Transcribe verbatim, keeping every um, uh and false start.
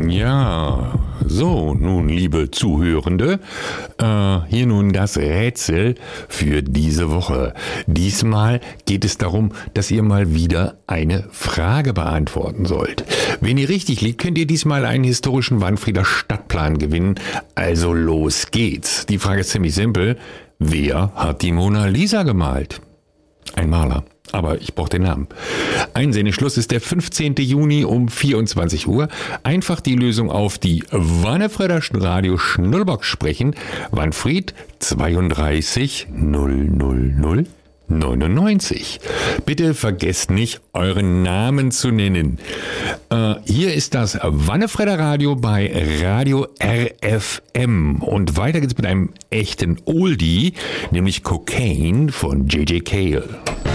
Ja, so, nun, liebe Zuhörende, äh, hier nun das Rätsel für diese Woche. Diesmal geht es darum, dass ihr mal wieder eine Frage beantworten sollt. Wenn ihr richtig liegt, könnt ihr diesmal einen historischen Wanfrieder Stadtplan gewinnen. Also los geht's. Die Frage ist ziemlich simpel. Wer hat die Mona Lisa gemalt? Ein Maler. Aber ich brauche den Namen. Einsendeschluss ist der fünfzehnten Juni um vierundzwanzig Uhr. Einfach die Lösung auf die Wannefrieder Radio Schnurrbox sprechen. Wanfried zweiunddreißig null null null neunundneunzig. Bitte vergesst nicht, euren Namen zu nennen. Äh, hier ist das Wannefrieder Radio bei Radio R F M. Und weiter geht's mit einem echten Oldie, nämlich Cocaine von J J Cale.